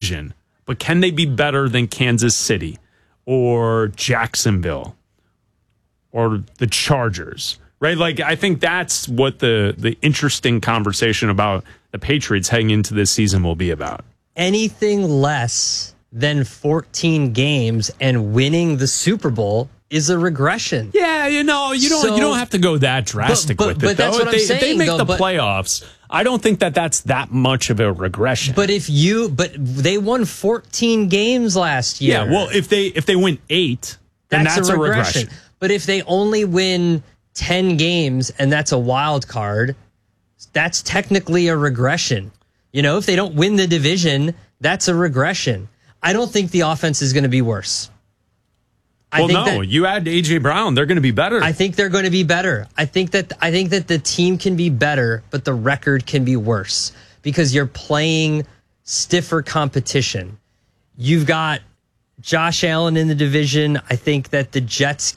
division, but can they be better than Kansas City or Jacksonville or the Chargers? Right? Like, I think that's what the interesting conversation about the Patriots heading into this season will be about. Anything less than 14 games and winning the Super Bowl is a regression. Yeah, you don't have to go that drastic with it. But that's what I'm saying. If they make the playoffs, I don't think that's that much of a regression. But they won 14 games last year. Yeah, well, if they win 8, then that's a regression. But if they only win 10 games and that's a wild card, that's technically a regression. If they don't win the division, that's a regression. I don't think the offense is going to be worse. You add A.J. Brown, they're going to be better. I think they're going to be better. I think that the team can be better, but the record can be worse because you're playing stiffer competition. You've got Josh Allen in the division. I think that the Jets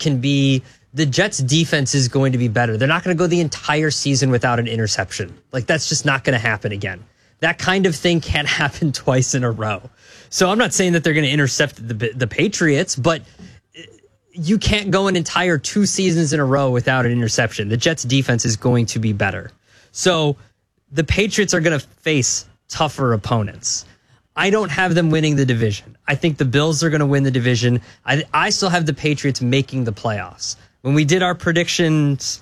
defense is going to be better. They're not going to go the entire season without an interception. Like, that's just not going to happen again. That kind of thing can't happen twice in a row. So I'm not saying that they're going to intercept the Patriots, but you can't go an entire 2 seasons in a row without an interception. The Jets defense is going to be better. So the Patriots are going to face tougher opponents. I don't have them winning the division. I think the Bills are going to win the division. I still have the Patriots making the playoffs. When we did our predictions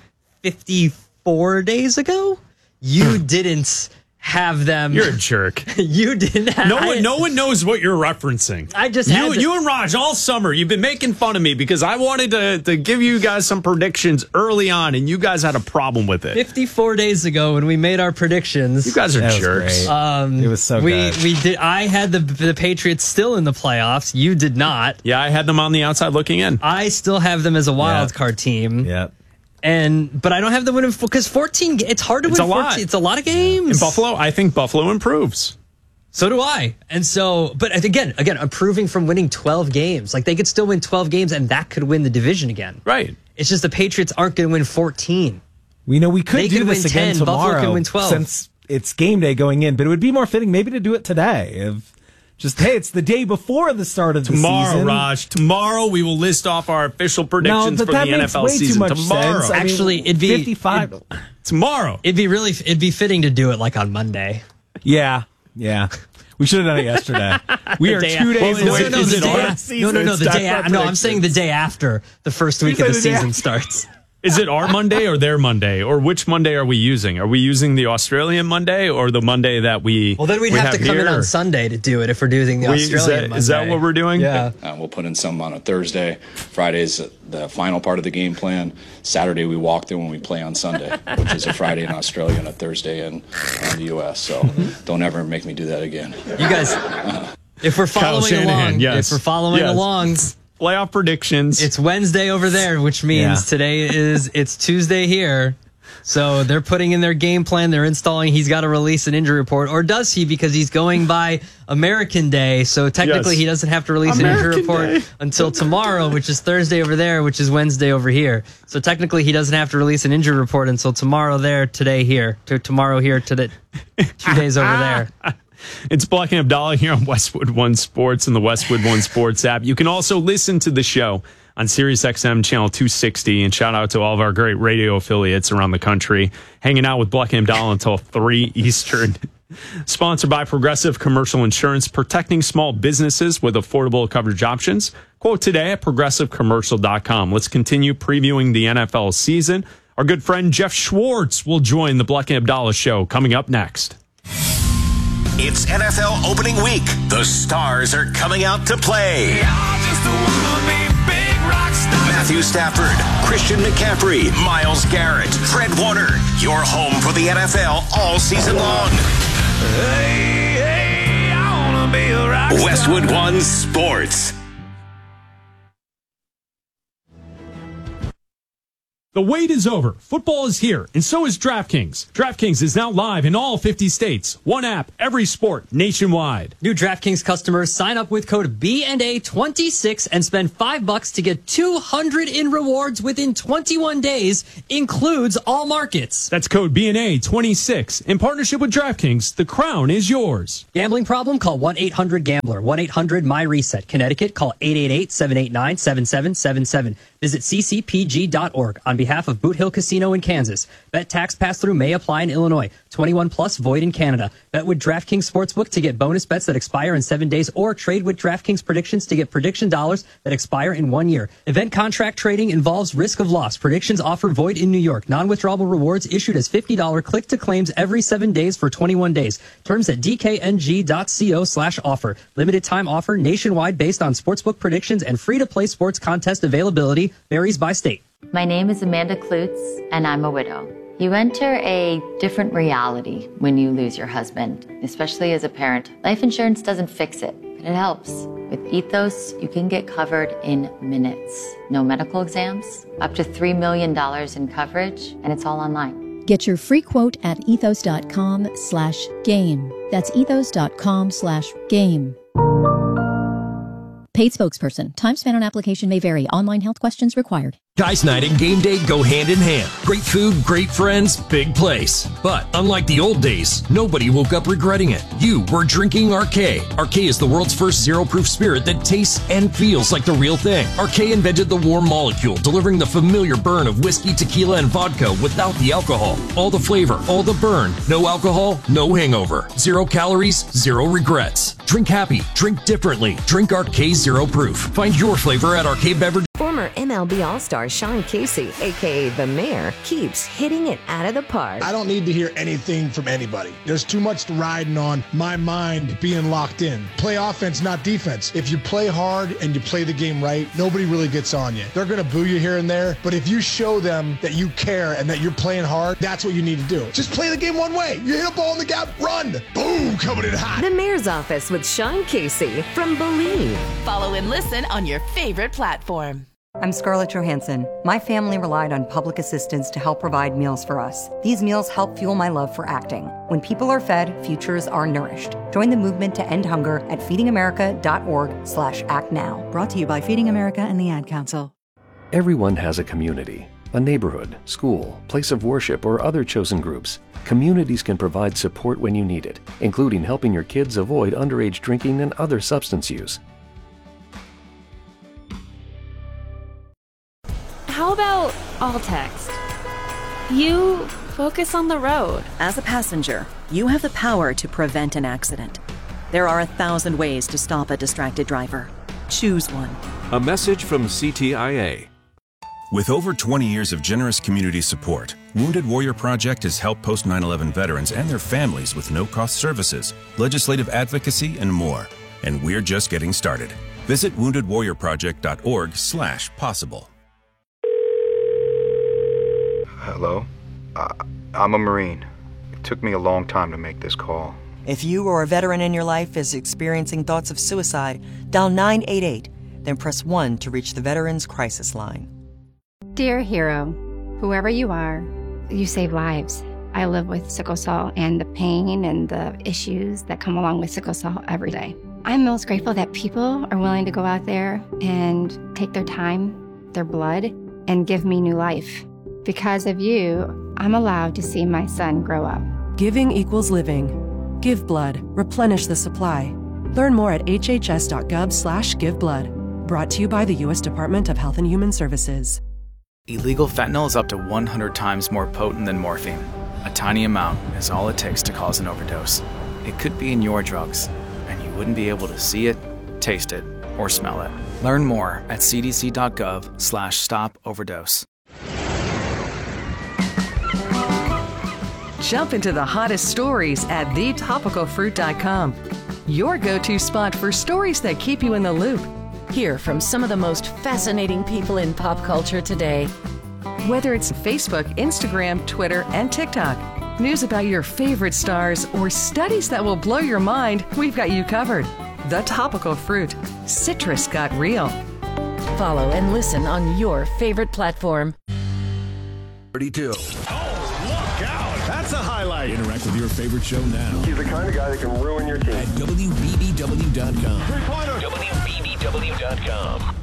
54 days ago, you didn't have them. You're a jerk. You didn't have. No one knows what you're referencing. I just had you and Raj all summer. You've been making fun of me because I wanted to give you guys some predictions early on, and you guys had a problem with it. 54 days ago, when we made our predictions, you guys are jerks. It was so good. We did. I had the Patriots still in the playoffs. You did not. Yeah, I had them on the outside looking in. I still have them as a wild card team. Yep. But I don't have the win because 14. It's hard to win 14. It's a lot of games. In Buffalo, I think Buffalo improves. So do I. And so, but again, improving from winning 12 games. Like, they could still win 12 games, and that could win the division again. Right. It's just the Patriots aren't going to win 14. We know we could do this again 10, tomorrow. Buffalo can win 12. Since it's game day going in, but it would be more fitting maybe to do it today. It's the day before the start of the season. Tomorrow, Raj. Tomorrow we will list off our official predictions for the NFL season. Tomorrow. Actually, it'd be 55. Tomorrow. It'd be fitting to do it like on Monday. Yeah. We should have done it yesterday. We are 2 days away from the season. No, the day after. No, I'm saying the day after the first week of the season starts. Is it our Monday or their Monday? Or which Monday are we using? Are we using the Australian Monday or the Monday that we Well, then we'd have to come in on Sunday to do it if we're doing the Australian Monday. Is that what we're doing? Yeah. We'll put in some on a Thursday. Friday's the final part of the game plan. Saturday we walk through when we play on Sunday, which is a Friday in Australia and a Thursday in the U.S. So don't ever make me do that again. You guys, if we're following along, playoff predictions. It's Wednesday over there, which means today it's Tuesday here. So they're putting in their game plan. They're installing. He's got to release an injury report, or does he? Because he's going by American Day. So technically, he doesn't have to release an injury report until tomorrow, which is Thursday over there, which is Wednesday over here. So technically, he doesn't have to release an injury report until tomorrow there, today here, to tomorrow here, to the 2 days over there. It's Black and Abdallah here on Westwood One Sports and the Westwood One Sports app. You can also listen to the show on SiriusXM channel 260, and shout out to all of our great radio affiliates around the country. Hanging out with Black and Abdallah until 3 Eastern. Sponsored by Progressive Commercial Insurance, protecting small businesses with affordable coverage options. Quote today at progressivecommercial.com. Let's continue previewing the NFL season. Our good friend Jeff Schwartz will join the Black and Abdallah show coming up next. It's NFL opening week. The stars are coming out to play. Matthew Stafford, Christian McCaffrey, Myles Garrett, Fred Warner. Your home for the NFL all season long. Westwood One Sports. The wait is over. Football is here, and so is DraftKings. DraftKings is now live in all 50 states. One app, every sport, nationwide. New DraftKings customers sign up with code BNA26 and spend $5 to get $200 in rewards within 21 days. Includes all markets. That's code BNA26. In partnership with DraftKings, the crown is yours. Gambling problem? Call 1-800-GAMBLER. 1-800-MY-RESET. Connecticut, call 888-789-7777. Visit ccpg.org. On behalf of Boot Hill Casino in Kansas. Bet tax pass-through may apply in Illinois. 21 plus void in Canada. Bet with DraftKings Sportsbook to get bonus bets that expire in 7 days, or trade with DraftKings predictions to get prediction dollars that expire in 1 year. Event contract trading involves risk of loss. Predictions offer void in New York. Non-withdrawable rewards issued as $50 click to claims every 7 days for 21 days. Terms at dkng.co/offer. Limited time offer nationwide based on sportsbook predictions, and free-to-play sports contest availability varies by state. My name is Amanda Klutz, and I'm a widow. You enter a different reality when you lose your husband, especially as a parent. Life insurance doesn't fix it, but it helps. With Ethos, you can get covered in minutes. No medical exams, up to $3 million in coverage, and it's all online. Get your free quote at ethos.com/game. That's ethos.com/game. Paid spokesperson. Time spent on application may vary. Online health questions required. Guys Night and game day go hand in hand. Great food, great friends, big place. But unlike the old days, nobody woke up regretting it. You were drinking Arqué. Arqué is the world's first zero-proof spirit that tastes and feels like the real thing. Arqué invented the warm molecule, delivering the familiar burn of whiskey, tequila, and vodka without the alcohol. All the flavor, all the burn. No alcohol, no hangover. 0 calories, 0 regrets. Drink happy, drink differently. Drink Arqué Zero Proof. Find your flavor at Arqué Beverage. Former MLB All-Star Sean Casey, a.k.a. The Mayor, keeps hitting it out of the park. I don't need to hear anything from anybody. There's too much riding on my mind being locked in. Play offense, not defense. If you play hard and you play the game right, nobody really gets on you. They're going to boo you here and there, but if you show them that you care and that you're playing hard, that's what you need to do. Just play the game one way. You hit a ball in the gap, run. Boom, coming in hot. The Mayor's Office with Sean Casey from Believe. Follow and listen on your favorite platform. I'm Scarlett Johansson. My family relied on public assistance to help provide meals for us. These meals help fuel my love for acting. When people are fed, futures are nourished. Join the movement to end hunger at feedingamerica.org/actnow. Brought to you by Feeding America and the Ad Council. Everyone has a community, a neighborhood, school, place of worship, or other chosen groups. Communities can provide support when you need it, including helping your kids avoid underage drinking and other substance use. How about all text? You focus on the road. As a passenger, you have the power to prevent an accident. There are 1,000 ways to stop a distracted driver. Choose one. A message from CTIA. With over 20 years of generous community support, Wounded Warrior Project has helped post 9/11 veterans and their families with no-cost services, legislative advocacy, and more. And we're just getting started. Visit woundedwarriorproject.org/possible. Hello? I'm a Marine. It took me a long time to make this call. If you or a veteran in your life is experiencing thoughts of suicide, dial 988, then press 1 to reach the Veterans Crisis Line. Dear hero, whoever you are, you save lives. I live with sickle cell and the pain and the issues that come along with sickle cell every day. I'm most grateful that people are willing to go out there and take their time, their blood, and give me new life. Because of you, I'm allowed to see my son grow up. Giving equals living. Give blood. Replenish the supply. Learn more at hhs.gov/giveblood. Brought to you by the U.S. Department of Health and Human Services. Illegal fentanyl is up to 100 times more potent than morphine. A tiny amount is all it takes to cause an overdose. It could be in your drugs, and you wouldn't be able to see it, taste it, or smell it. Learn more at cdc.gov/stop-overdose. Jump into the hottest stories at thetopicalfruit.com. Your go-to spot for stories that keep you in the loop. Hear from some of the most fascinating people in pop culture today. Whether it's Facebook, Instagram, Twitter, and TikTok, news about your favorite stars, or studies that will blow your mind, we've got you covered. The Topical Fruit. Citrus got real. Follow and listen on your favorite platform. 32. Look out! That's a highlight. Interact with your favorite show now. He's the kind of guy that can ruin your team. At WBBW.com. Three-pointer. WBBW.com.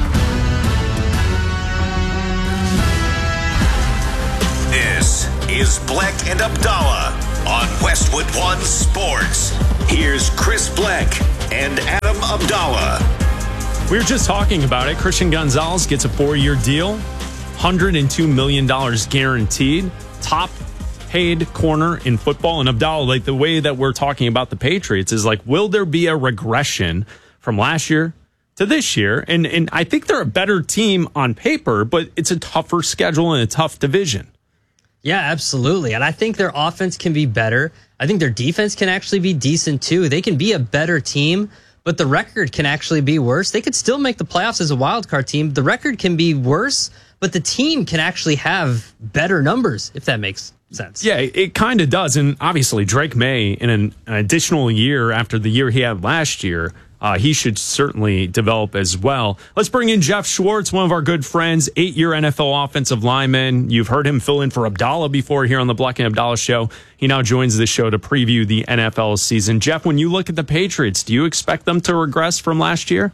This is Bleck and Abdallah on Westwood One Sports. Here's Chris Bleck and Adam Abdallah. We were just talking about it. Christian Gonzalez gets a 4-year deal, $102 million guaranteed, top paid corner in football. And Abdallah, like the way that we're talking about the Patriots is like, will there be a regression from last year to this year? And I think they're a better team on paper, but it's a tougher schedule and a tough division. Yeah, absolutely. And I think their offense can be better. I think their defense can actually be decent too. They can be a better team, but the record can actually be worse. They could still make the playoffs as a wild card team. The record can be worse, but the team can actually have better numbers, if that makes sense. Yeah, it kind of does. And obviously, Drake May, in an additional year after the year he had last year, he should certainly develop as well. Let's bring in Jeff Schwartz, one of our good friends, 8-year NFL offensive lineman. You've heard him fill in for Abdallah before here on the Bleck and Abdallah show. He now joins the show to preview the NFL season. Jeff, when you look at the Patriots, do you expect them to regress from last year?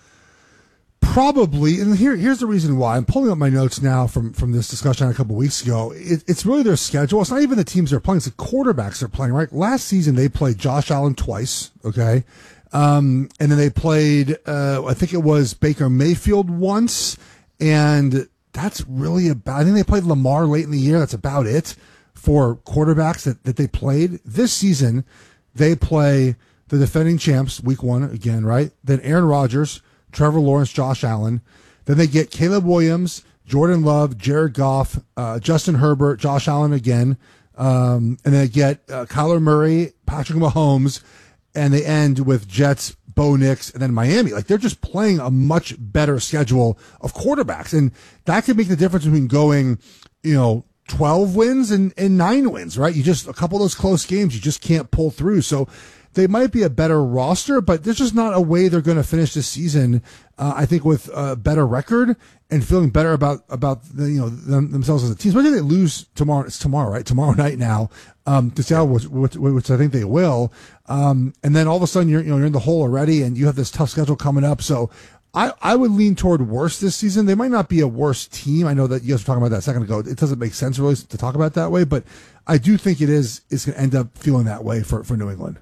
Probably, and here's the reason why. I'm pulling up my notes now from this discussion a couple weeks ago. It's really their schedule. It's not even the teams they're playing. It's the quarterbacks they're playing, right? Last season, they played Josh Allen twice, okay? And then they played, I think it was Baker Mayfield once, and that's really about, I think they played Lamar late in the year. That's about it for quarterbacks that they played. This season, they play the defending champs, week 1 again, right? Then Aaron Rodgers, Trevor Lawrence, Josh Allen. Then they get Caleb Williams, Jordan Love, Jared Goff, Justin Herbert, Josh Allen again. And then they get Kyler Murray, Patrick Mahomes, and they end with Jets, Bo Nix, and then Miami. Like, they're just playing a much better schedule of quarterbacks. And that could make the difference between going, 12 wins and 9 wins, right? You just, a couple of those close games, you just can't pull through. So they might be a better roster, but there's just not a way they're going to finish this season, I think, with a better record and feeling better about themselves as a team. Especially if they lose tomorrow. It's tomorrow, right? Tomorrow night now, to Seattle, which I think they will. And then all of a sudden you're in the hole already, and you have this tough schedule coming up. So I would lean toward worse this season. They might not be a worse team. I know that you guys were talking about that a second ago. It doesn't make sense really to talk about it that way, but I do think it's going to end up feeling that way for New England.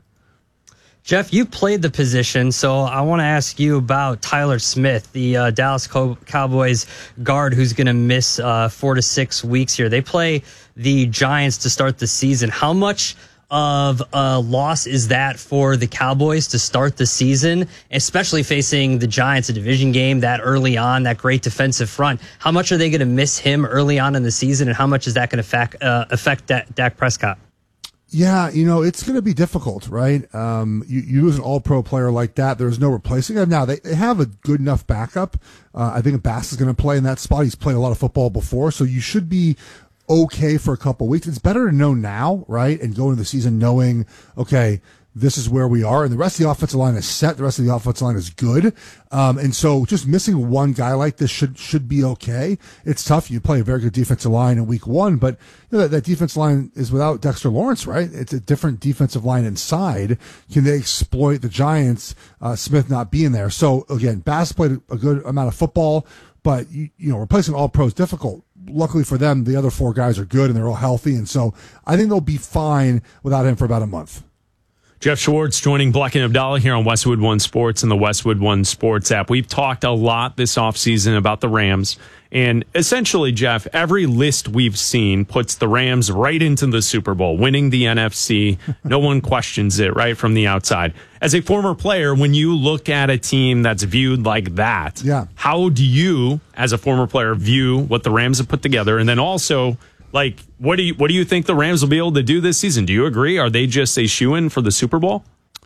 Jeff, you played the position, so I want to ask you about Tyler Smith, the Dallas Cowboys guard who's going to miss 4 to 6 weeks here. They play the Giants to start the season. How much of a loss is that for the Cowboys to start the season, especially facing the Giants, a division game that early on, that great defensive front? How much are they going to miss him early on in the season, and how much is that going to affect Dak Prescott? Yeah, it's going to be difficult, right? You lose an all-pro player like that. There's no replacing him. Now, they have a good enough backup. I think Bass is going to play in that spot. He's played a lot of football before, so you should be okay for a couple of weeks. It's better to know now, right, and go into the season knowing, okay, this is where we are, and the rest of the offensive line is set. The rest of the offensive line is good, and so just missing one guy like this should be okay. It's tough. You play a very good defensive line in week 1, but that defensive line is without Dexter Lawrence, right? It's a different defensive line inside. Can they exploit the Giants? Smith not being there. So again, Bass played a good amount of football, but replacing all pros difficult. Luckily for them, the other 4 guys are good and they're all healthy, and so I think they'll be fine without him for about a month. Jeff Schwartz joining Bleck and Abdallah here on Westwood One Sports and the Westwood One Sports app. We've talked a lot this offseason about the Rams. And essentially, Jeff, every list we've seen puts the Rams right into the Super Bowl, winning the NFC. No one questions it, right, from the outside. As a former player, when you look at a team that's viewed like that, how do you, as a former player, view what the Rams have put together? And then also, what do you think the Rams will be able to do this season? Do you agree? Are they just a shoo-in for the Super Bowl?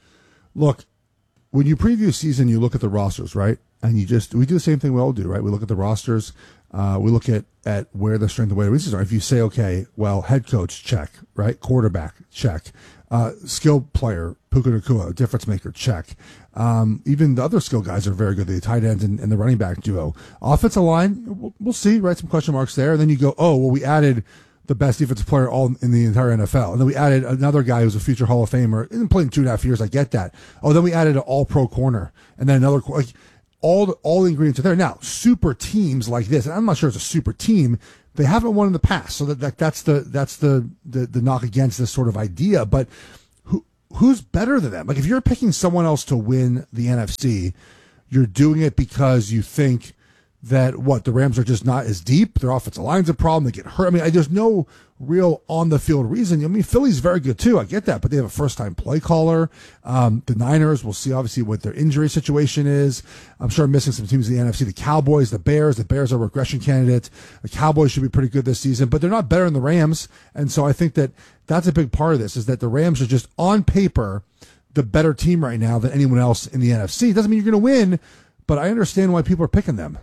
Look, when you preview a season, you look at the rosters, right? And we do the same thing we all do, right? We look at the rosters. We look at at where the strength and weaknesses are. If you say, okay, well, head coach, check, right? Quarterback, check. Skill player, Puka Nacua, difference maker, check. Even the other skill guys are very good, the tight ends and the running back duo. Offensive line, we'll see, right? Some question marks there. And then you go, oh, well, we added the best defensive player all in the entire NFL. And then we added another guy who's a future Hall of Famer. Isn't playing 2.5 years. I get that. Oh, then we added an all-pro corner. And then another, like, all the ingredients are there. Now, super teams like this, and I'm not sure it's a super team, they haven't won in the past. So that's the knock against this sort of idea. But who's better than them? Like, if you're picking someone else to win the NFC, you're doing it because you think that the Rams are just not as deep. Their offensive line's a problem. They get hurt. I mean, there's no real on the field reason. I mean, Philly's very good too. I get that, but they have a first time play caller. The Niners, we'll see obviously what their injury situation is. I'm sure I'm missing some teams in the NFC. The Cowboys, the Bears are a regression candidate. The Cowboys should be pretty good this season, but they're not better than the Rams. And so I think that that's a big part of this, is that the Rams are just on paper the better team right now than anyone else in the NFC. It doesn't mean you're going to win, but I understand why people are picking them.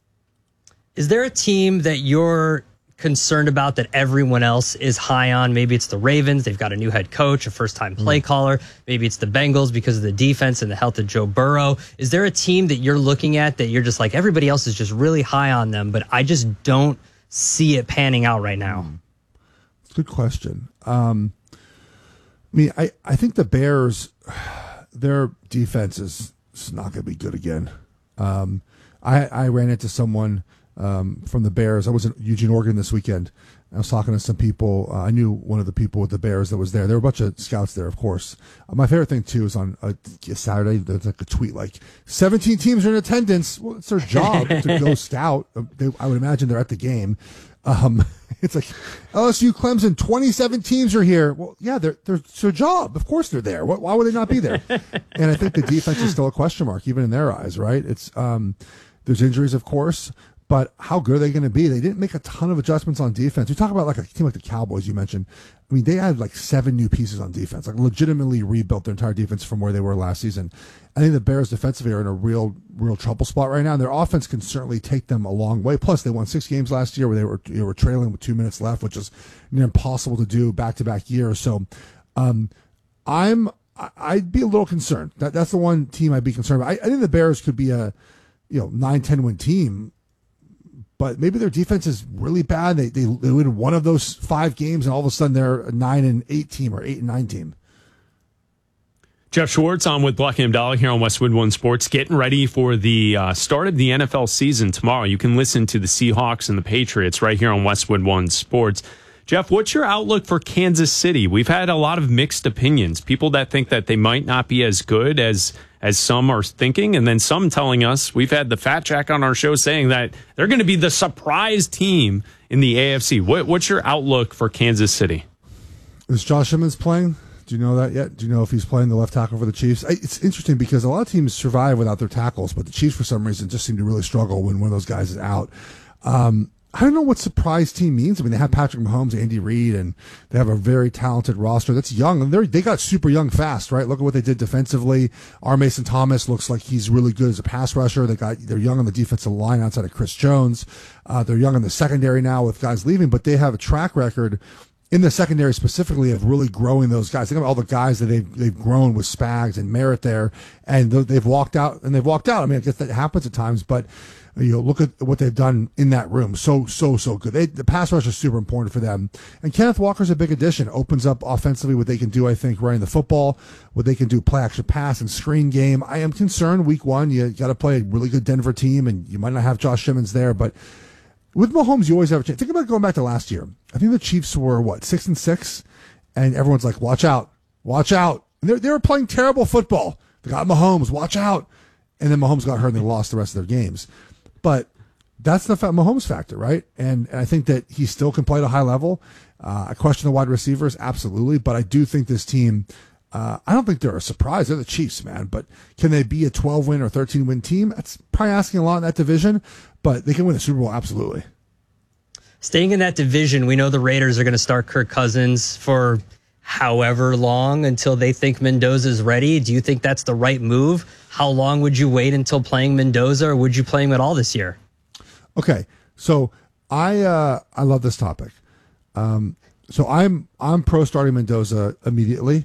Is there a team that you're concerned about that everyone else is high on? Maybe it's the Ravens. They've got a new head coach, a first-time play caller. Maybe it's the Bengals because of the defense and the health of Joe Burrow. Is there a team that you're looking at that you're just like, everybody else is just really high on them, but I just don't see it panning out right now? Good question. I mean, I think the Bears, their defense is not going to be good again. I ran into someone from the Bears. I was in Eugene, Oregon this weekend. I was talking to some people. I knew one of the people with the Bears that was there. There were a bunch of scouts there, of course. My favorite thing, too, is on a Saturday, there's like a tweet like, 17 teams are in attendance. Well, it's their job to go scout. I would imagine they're at the game. It's like LSU, Clemson, 27 teams are here. Well, yeah, it's their job. Of course they're there. Why would they not be there? And I think the defense is still a question mark, even in their eyes, right? It's there's injuries, of course, but how good are they going to be? They didn't make a ton of adjustments on defense. You talk about like a team like the Cowboys you mentioned. I mean, they had like 7 new pieces on defense, like legitimately rebuilt their entire defense from where they were last season. I think the Bears defensively are in a real trouble spot right now. And their offense can certainly take them a long way. Plus, they won 6 games last year where they were trailing with 2 minutes left, which is near impossible to do back-to-back years. So, I'd be a little concerned. That's the one team I'd be concerned about. I think the Bears could be a 9-10 win team, but maybe their defense is really bad. They win one of those 5 games, and all of a sudden they're a 9-8 team or 8-9 team. Jeff Schwartz on with Black and Abdallah here on Westwood One Sports, getting ready for the start of the NFL season tomorrow. You can listen to the Seahawks and the Patriots right here on Westwood One Sports. Jeff, what's your outlook for Kansas City? We've had a lot of mixed opinions. People that think that they might not be as good as some are thinking, and then some telling us, we've had the Fat Jack on our show saying that they're going to be the surprise team in the AFC. What's your outlook for Kansas City? Is Josh Simmons playing? Do you know that yet? Do you know if he's playing the left tackle for the Chiefs? It's interesting because a lot of teams survive without their tackles, but the Chiefs, for some reason, just seem to really struggle when one of those guys is out. I don't know what surprise team means. I mean, they have Patrick Mahomes, Andy Reid, and they have a very talented roster that's young. And they got super young fast, right? Look at what they did defensively. R. Mason Thomas looks like he's really good as a pass rusher. They're young on the defensive line outside of Chris Jones. They're young in the secondary now with guys leaving, but they have a track record in the secondary specifically of really growing those guys. Think about all the guys that they've grown with Spags and Merritt there, and they've walked out. I mean, I guess that happens at times, but look at what they've done in that room. So good. The pass rush is super important for them. And Kenneth Walker's a big addition. Opens up offensively what they can do, I think, running the football, what they can do play action pass and screen game. I am concerned week 1, you got to play a really good Denver team, and you might not have Josh Simmons there, but with Mahomes, you always have a chance. Think about going back to last year. I think the Chiefs were, 6-6? And everyone's like, watch out. And they were playing terrible football. They got Mahomes, watch out. And then Mahomes got hurt and they lost the rest of their games. But that's the Mahomes factor, right? And I think that he still can play at a high level. I question the wide receivers, absolutely. But I do think this team, I don't think they're a surprise. They're the Chiefs, man. But can they be a 12-win or 13-win team? That's probably asking a lot in that division. But they can win the Super Bowl, absolutely. Staying in that division, we know the Raiders are going to start Kirk Cousins for however long until they think Mendoza's ready. Do you think that's the right move? How long would you wait until playing Mendoza, or would you play him at all this year? Okay, so I love this topic. So I'm pro starting Mendoza immediately.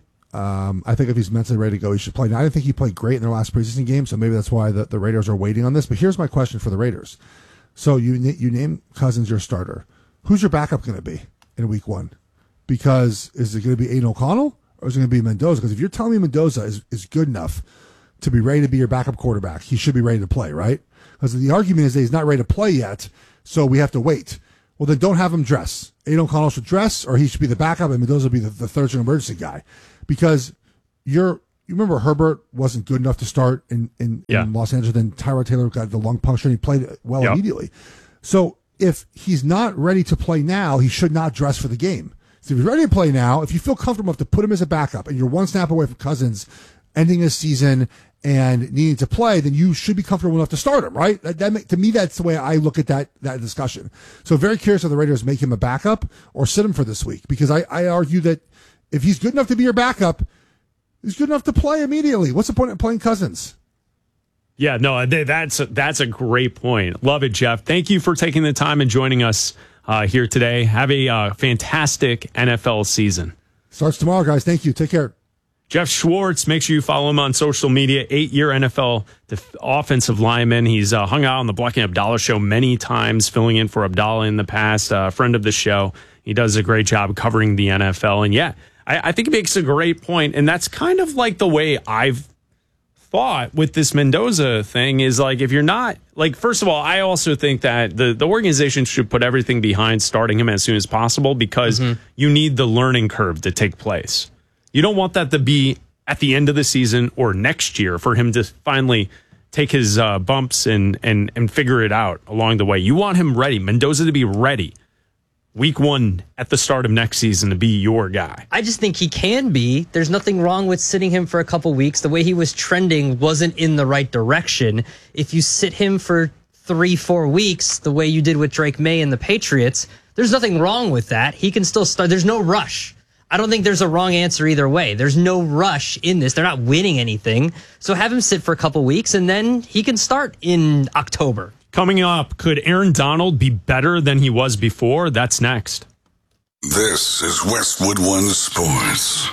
I think if he's mentally ready to go, he should play. Now, I didn't think he played great in their last preseason game, so maybe that's why the Raiders are waiting on this. But here's my question for the Raiders. So you name Cousins your starter. Who's your backup going to be in week 1? Because is it going to be Aiden O'Connell or is it going to be Mendoza? Because if you're telling me Mendoza is good enough to be ready to be your backup quarterback, he should be ready to play, right? Because the argument is that he's not ready to play yet, so we have to wait. Well, then don't have him dress. Aiden O'Connell should dress, or he should be the backup, and Mendoza will be the third-string emergency guy. Because you remember Herbert wasn't good enough to start in Los Angeles, then Tyrod Taylor got the lung puncture, and he played well immediately. So if he's not ready to play now, he should not dress for the game. So if he's ready to play now, if you feel comfortable enough to put him as a backup, and you're one snap away from Cousins ending his season and needing to play, then you should be comfortable enough to start him, right? To me, that's the way I look at that discussion. So very curious if the Raiders make him a backup or sit him for this week, because I argue that if he's good enough to be your backup, he's good enough to play immediately. What's the point of playing Cousins? Yeah, no, that's a great point. Love it, Jeff. Thank you for taking the time and joining us here today. Have a fantastic NFL season. Starts tomorrow, guys. Thank you. Take care. Jeff Schwartz, make sure you follow him on social media. 8-year NFL offensive lineman. He's hung out on the Black and Abdallah show many times, filling in for Abdallah in the past. Friend of the show. He does a great job covering the NFL. And yeah, I think he makes a great point. And that's kind of like the way I've thought with this Mendoza thing is like, if you're not, like, first of all, I also think that the organization should put everything behind starting him as soon as possible, because you need the learning curve to take place. You don't want that to be at the end of the season or next year for him to finally take his bumps and figure it out along the way. You want him ready, Mendoza to be ready week 1 at the start of next season to be your guy. I just think he can be. There's nothing wrong with sitting him for a couple weeks. The way he was trending wasn't in the right direction. If you sit him for 3-4 weeks, the way you did with Drake May and the Patriots, there's nothing wrong with that. He can still start. There's no rush. I don't think there's a wrong answer either way. There's no rush in this. They're not winning anything. So have him sit for a couple weeks, and then he can start in October. Coming up, could Aaron Donald be better than he was before? That's next. This is Westwood One Sports.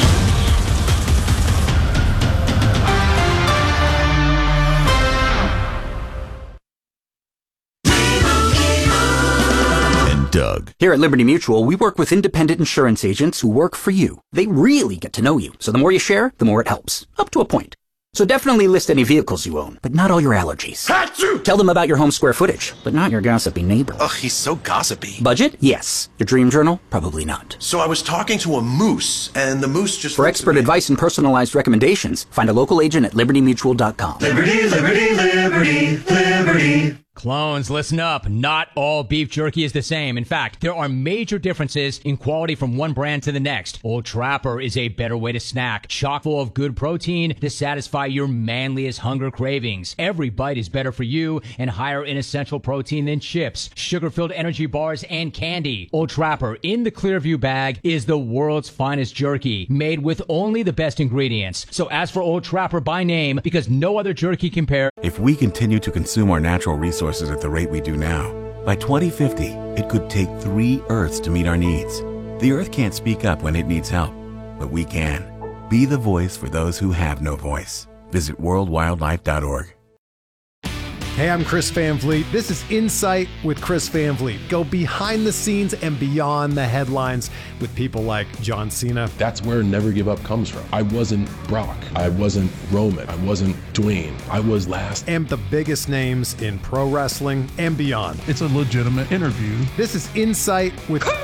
Doug. Here at Liberty Mutual, we work with independent insurance agents who work for you. They really get to know you, so the more you share, the more it helps. Up to a point. So definitely list any vehicles you own, but not all your allergies. Achoo! Tell them about your home square footage, but not your gossipy neighbor. Ugh, he's so gossipy. Budget? Yes. Your dream journal? Probably not. So I was talking to a moose, and the moose just... For expert advice and personalized recommendations, find a local agent at libertymutual.com. Liberty, liberty, liberty, liberty. Clones, listen up. Not all beef jerky is the same. In fact, there are major differences in quality from one brand to the next. Old Trapper is a better way to snack, chock full of good protein to satisfy your manliest hunger cravings. Every bite is better for you and higher in essential protein than chips, sugar-filled energy bars, and candy. Old Trapper in the Clearview bag is the world's finest jerky, made with only the best ingredients. So ask for Old Trapper by name, because no other jerky compares. If we continue to consume our natural resources at the rate we do now, by 2050, it could take 3 Earths to meet our needs. The Earth can't speak up when it needs help, but we can. Be the voice for those who have no voice. Visit worldwildlife.org. Hey, I'm Chris Van Vliet. This is Insight with Chris Van Vliet. Go behind the scenes and beyond the headlines with people like John Cena. That's where Never Give Up comes from. I wasn't Brock. I wasn't Roman. I wasn't Dwayne. I was last. And the biggest names in pro wrestling and beyond. It's a legitimate interview. This is Insight with Chris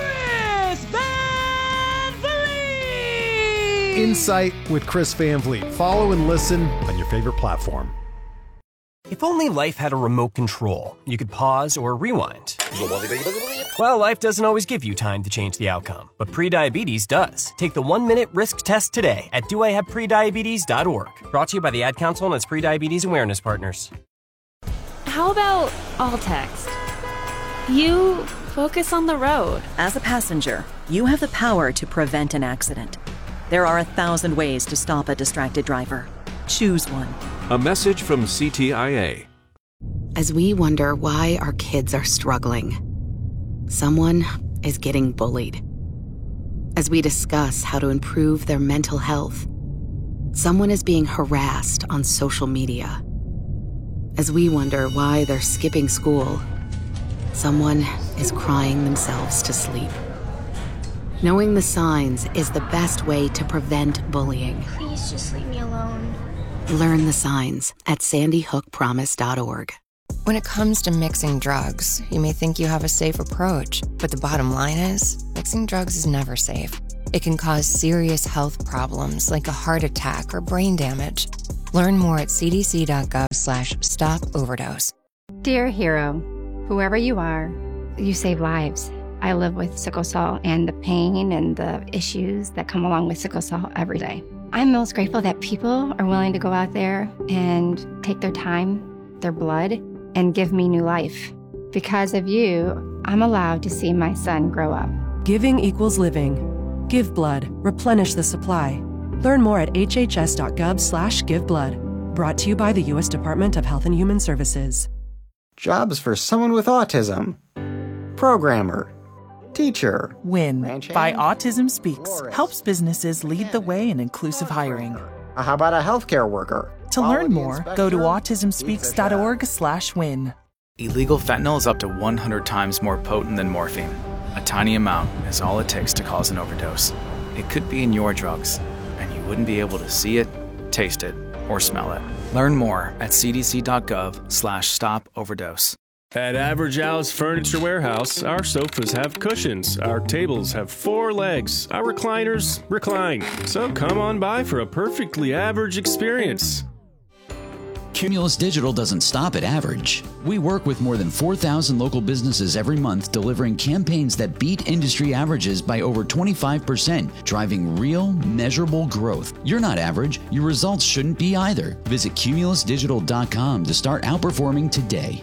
Van Vliet! Insight with Chris Van Vliet. Follow and listen on your favorite platform. If only life had a remote control, you could pause or rewind. Well, life doesn't always give you time to change the outcome, but prediabetes does. Take the 1-minute risk test today at doihaveprediabetes.org. Brought to you by the Ad Council and its prediabetes awareness partners. How about all text? You focus on the road. As a passenger, you have the power to prevent an accident. There are 1,000 ways to stop a distracted driver. Choose one. A message from CTIA. As we wonder why our kids are struggling, Someone is getting bullied. As we discuss how to improve their mental health, someone is being harassed on social media. As we wonder why they're skipping school, someone is crying themselves to sleep. Knowing the signs is the best way to prevent bullying. Please just leave me alone. Learn the signs at sandyhookpromise.org. When it comes to mixing drugs, you may think you have a safe approach, but the bottom line is, mixing drugs is never safe. It can cause serious health problems like a heart attack or brain damage. Learn more at cdc.gov/stop-overdose. Dear hero, whoever you are, you save lives. I live with sickle cell and the pain and the issues that come along with sickle cell every day. I'm most grateful that people are willing to go out there and take their time, their blood, and give me new life. Because of you, I'm allowed to see my son grow up. Giving equals living. Give blood. Replenish the supply. Learn more at hhs.gov/giveblood. Brought to you by the U.S. Department of Health and Human Services. Jobs for someone with autism. Programmer. Teacher. WIN by Autism Speaks helps businesses lead the way in inclusive hiring. How about a healthcare worker? To learn more, go to autismspeaks.org/win. Illegal fentanyl is up to 100 times more potent than morphine. A tiny amount is all it takes to cause an overdose. It could be in your drugs, and you wouldn't be able to see it, taste it, or smell it. Learn more at cdc.gov/stop-overdose. At Average Al's Furniture Warehouse, our sofas have cushions, our tables have 4 legs, our recliners recline. So come on by for a perfectly average experience. Cumulus Digital doesn't stop at average. We work with more than 4,000 local businesses every month, delivering campaigns that beat industry averages by over 25%, driving real, measurable growth. You're not average. Your results shouldn't be either. Visit cumulusdigital.com to start outperforming today.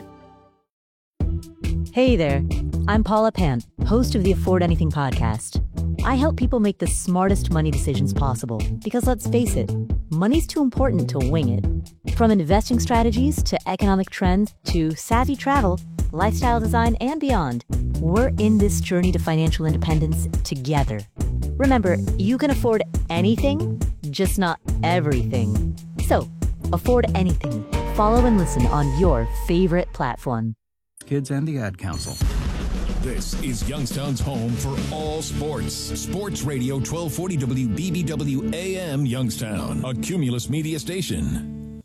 Hey there, I'm Paula Pant, host of the Afford Anything podcast. I help people make the smartest money decisions possible because let's face it, money's too important to wing it. From investing strategies to economic trends to savvy travel, lifestyle design, and beyond, we're in this journey to financial independence together. Remember, you can afford anything, just not everything. So, afford anything. Follow and listen on your favorite platform. Kids and the Ad Council. This is Youngstown's home for all sports. Sports Radio 1240 WBBW AM Youngstown, a Cumulus media station.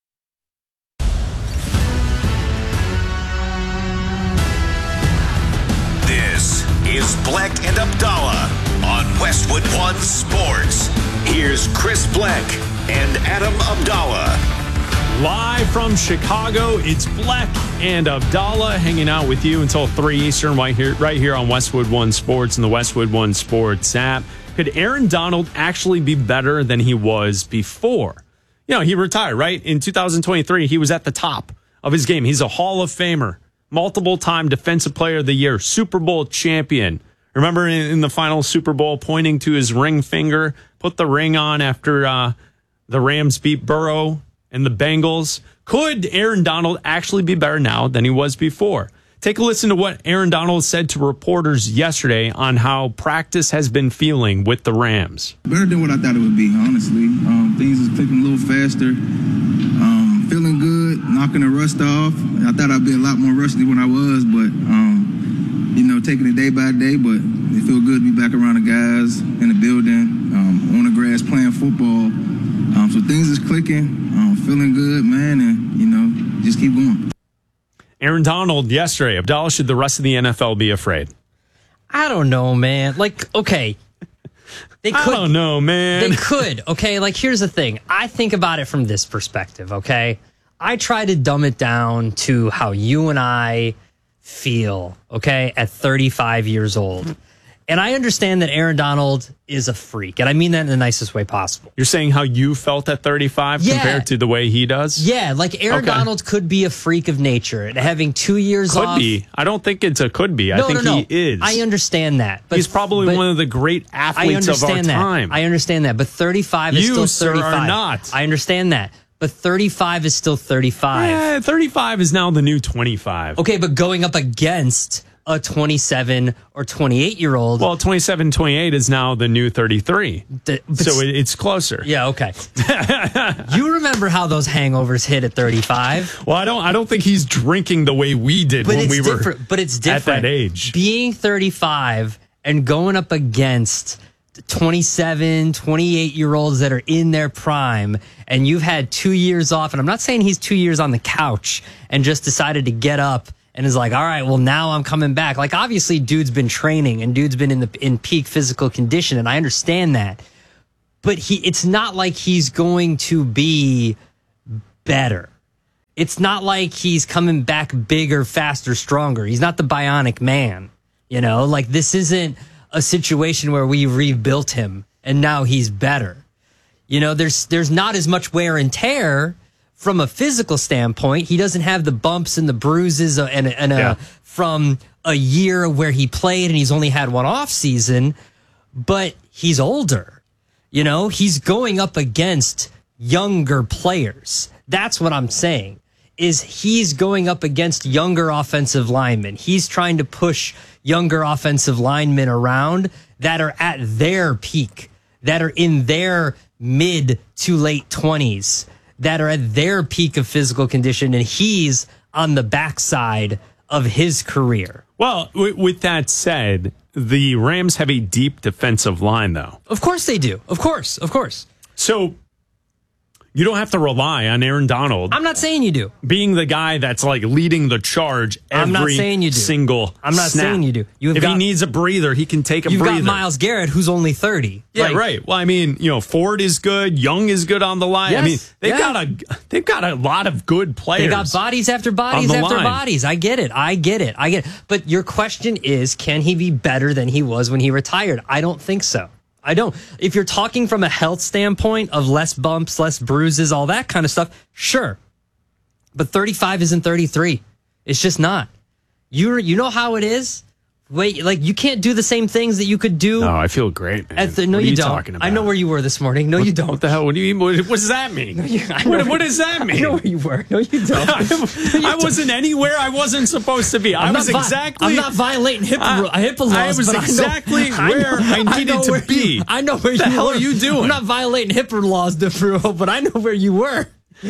This is Black and Abdallah on Westwood One Sports. Here's Chris Black and Adam Abdallah. Live from Chicago, it's Black and Abdallah hanging out with you until 3 Eastern right here on Westwood One Sports and the Westwood One Sports app. Could Aaron Donald actually be better than he was before? You know, he retired, right? In 2023, he was at the top of his game. He's a Hall of Famer, multiple-time Defensive Player of the Year, Super Bowl champion. Remember in the final Super Bowl pointing to his ring finger, put the ring on after the Rams beat Burrow and the Bengals. Could Aaron Donald actually be better now than he was before? Take a listen to what Aaron Donald said to reporters yesterday on how practice has been feeling with the Rams. Better than what I thought it would be, honestly. Things is clicking a little faster. Feeling good, knocking the rust off. I thought I'd be a lot more rusty when I was, but, taking it day by day. But it feels good to be back around the guys in the building, on the grass playing football. So things is clicking. Feeling good, man, and, just keep going. Aaron Donald yesterday. Abdallah, should the rest of the NFL be afraid? I don't know, man. Okay. They could. I don't know, man. They could, okay? Here's the thing. I think about it from this perspective, okay? I try to dumb it down to how you and I feel, okay, at 35 years old. And I understand that Aaron Donald is a freak, and I mean that in the nicest way possible. You're saying how you felt at 35 compared to the way he does? Yeah, Aaron Donald could be a freak of nature, and having 2 years off. Could be. I don't think it's a could be. I think he is. I understand that. But he's probably one of the great athletes of our time. I understand that. But 35 is still 35. You, sir, are not. I understand that. But 35 is still 35. Yeah, 35 is now the new 25. Okay, but going up against a 27 or 28-year-old. Well, 27, 28 is now the new 33. So it's closer. Yeah, okay. You remember how those hangovers hit at 35? Well, I don't think he's drinking the way we did when we were but it's different. At that age. Being 35 and going up against 27, 28-year-olds that are in their prime, and you've had 2 years off, and I'm not saying he's 2 years on the couch and just decided to get up and is like, all right, well, now I'm coming back. Like, obviously, dude's been training and dude's been in peak physical condition, and I understand that. But it's not like he's going to be better. It's not like he's coming back bigger, faster, stronger. He's not the Bionic Man. You know, like, this isn't a situation where we rebuilt him and now he's better. You know, there's not as much wear and tear from a physical standpoint. He doesn't have the bumps and the bruises from a year where he played and he's only had one off season, but he's older. You know, he's going up against younger players. That's what I'm saying, is he's going up against younger offensive linemen. He's trying to push younger offensive linemen around that are at their peak, that are in their mid to late 20s, that are at their peak of physical condition, and he's on the backside of his career. Well, with that said, the Rams have a deep defensive line, though. Of course they do. Of course. So you don't have to rely on Aaron Donald. I'm not saying you do. Being the guy that's like leading the charge every single I'm not snap. saying you do. If he needs a breather, he can take a breather. You've got Myles Garrett, who's only 30. Yeah, right. Well, I mean, you know, Ford is good. Young is good on the line. Yes, I mean, they've got a lot of good players. They got bodies after bodies after bodies. I get it. But your question is, can he be better than he was when he retired? I don't think so. I don't. If you're talking from a health standpoint of less bumps, less bruises, all that kind of stuff, sure. But 35 isn't 33. It's just not. You know how it is? Wait, like, you can't do the same things that you could do. No, I feel great, man. No, what you are don't. Talking about? I know where you were this morning. No, you don't. What the hell? What do you mean? What does that mean? What does that mean? I know where you were. No, you don't. I wasn't anywhere I wasn't supposed to be. I'm not violating HIPAA laws. I was exactly where I needed to be. I know where you were. What the hell are you doing? I'm not violating HIPAA laws, DeFruo, but I know where you were.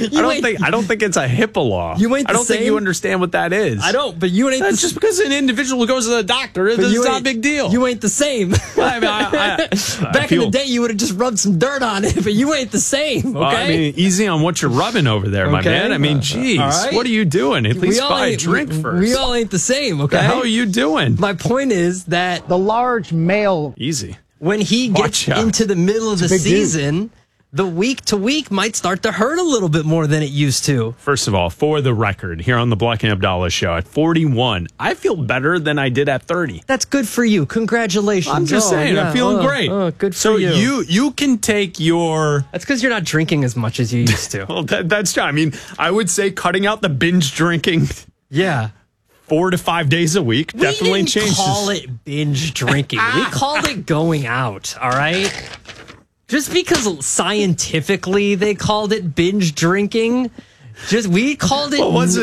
I don't think it's a HIPAA law. You ain't the I don't same? think you understand what that is. I don't, but you ain't That's just because an individual goes to the doctor, it's not a big deal. You ain't the same. Well, I mean, Back in the day, you would have just rubbed some dirt on it, but you ain't the same, okay? Well, I mean, easy on what you're rubbing over there, my man. I mean, geez, right. What are you doing? At least buy a drink first. We all ain't the same, okay? What the hell are you doing? My point is that the large male... Easy. When he gets into the middle of the season... The week to week might start to hurt a little bit more than it used to. First of all, for the record, here on the Black and Abdallah show at 41, I feel better than I did at 30. That's good for you. Congratulations. I'm just saying, I'm feeling great. Good for you. So you can take your... That's because you're not drinking as much as you used to. Well, that's true. I mean, I would say cutting out the binge drinking. Yeah. 4 to 5 days a week definitely changes. We call it binge drinking. We called it going out, all right? Just because scientifically they called it binge drinking, we called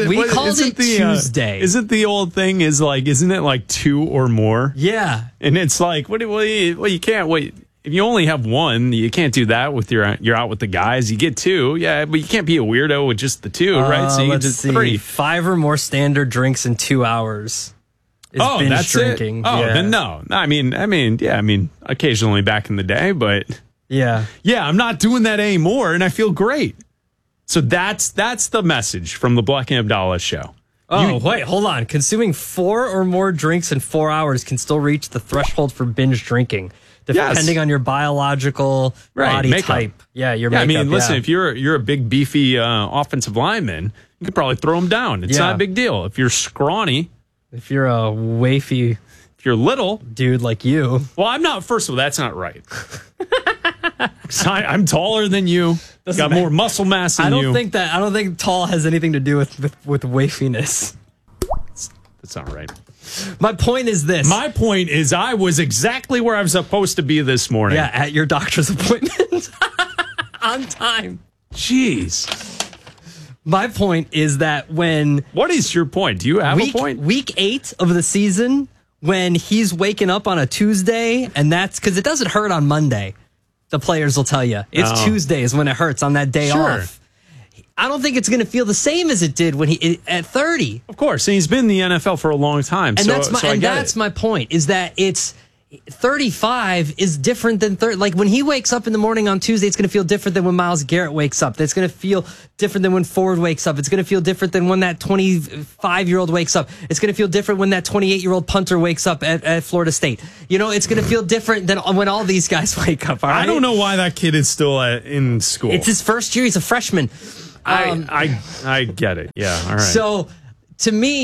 it Tuesday. Isn't the old thing isn't it like 2 or more? Yeah. And it's like, you can't wait. If you only have one, you can't do that with you're out with the guys. You get 2, yeah, but you can't be a weirdo with just the 2, right? So you just 3. 5 or more standard drinks in 2 hours. Binge that's drinking. It? Oh, yeah. Then no. I mean, occasionally back in the day, but yeah, I'm not doing that anymore, and I feel great. So that's the message from the Black and Abdallah show. Wait, hold on. Consuming 4 or more drinks in 4 hours can still reach the threshold for binge drinking, depending on your biological body makeup. type. Yeah, your makeup. I mean, listen, if you're a big beefy offensive lineman, you could probably throw him down. It's not a big deal. If you're scrawny, if you're a wafy, if you're little dude like you, well, I'm not. First of all, that's not right. I'm taller than you. Got more muscle mass than you. I don't think tall has anything to do with wafiness. That's not right. My point is this. My point is I was exactly where I was supposed to be this morning. Yeah, at your doctor's appointment. On time. Jeez. My point is that when... What is your point? Do you have a point? Week 8 of the season, when he's waking up on a Tuesday, and that's because it doesn't hurt on Monday. The players will tell you. It's Tuesdays when it hurts on that day off. I don't think it's going to feel the same as it did when he at 30. Of course, and he's been in the NFL for a long time. And that's my point, is that it's 35 is different than 30. Like when he wakes up in the morning on Tuesday, it's going to feel different than when Myles Garrett wakes up. It's going to feel different than when Ford wakes up. It's going to feel different than when that 25-year-old wakes up. It's going to feel different when that 28-year-old punter wakes up at Florida State. You know, it's going to feel different than when all these guys wake up. All right? I don't know why that kid is still in school. It's his first year. He's a freshman. I get it. Yeah. All right. So to me,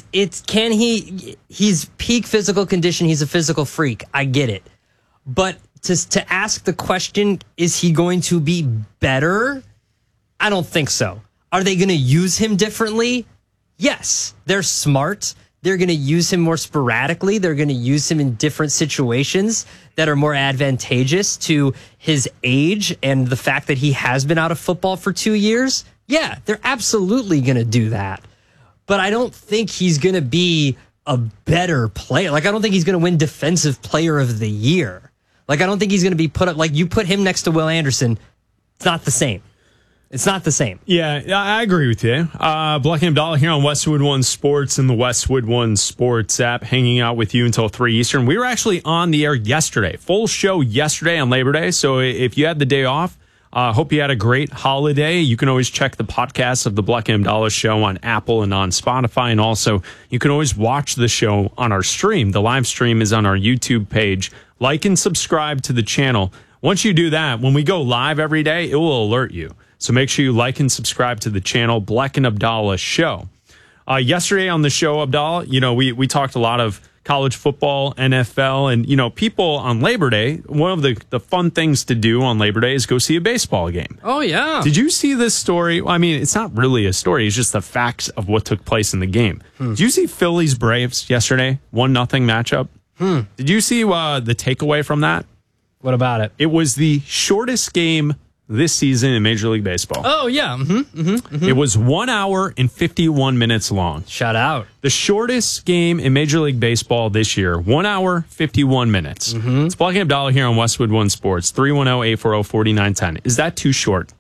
he's peak physical condition. He's a physical freak. I get it. But to ask the question, is he going to be better? I don't think so. Are they going to use him differently? Yes. They're smart. They're going to use him more sporadically. They're going to use him in different situations that are more advantageous to his age and the fact that he has been out of football for 2 years. Yeah, they're absolutely going to do that. But I don't think he's going to be a better player. Like, I don't think he's going to win Defensive Player of the Year. Like, I don't think he's going to be put up, like, you put him next to Will Anderson, it's not the same. It's not the same. Yeah, I agree with you. Black and Abdallah here on Westwood One Sports and the Westwood One Sports app, hanging out with you until 3 Eastern. We were actually on the air yesterday, full show yesterday on Labor Day. So if you had the day off, hope you had a great holiday. You can always check the podcast of the Black and Abdallah show on Apple and on Spotify. And also, you can always watch the show on our stream. The live stream is on our YouTube page. Like and subscribe to the channel. Once you do that, when we go live every day, it will alert you. So make sure you like and subscribe to the channel, Black and Abdallah Show. Yesterday on the show, Abdallah, we talked a lot of college football, NFL, and, people on Labor Day. One of the fun things to do on Labor Day is go see a baseball game. Oh, yeah. Did you see this story? Well, I mean, it's not really a story. It's just the facts of what took place in the game. Did you see Phillies Braves yesterday? 1-0 matchup. Did you see the takeaway from that? What about it? It was the shortest game this season in Major League Baseball. Oh, yeah. It was 1 hour and 51 minutes long. Shout out. The shortest game in Major League Baseball this year, 1 hour, 51 minutes. It's Black and Abdallah here on Westwood One Sports, 310-840-4910. Is that too short?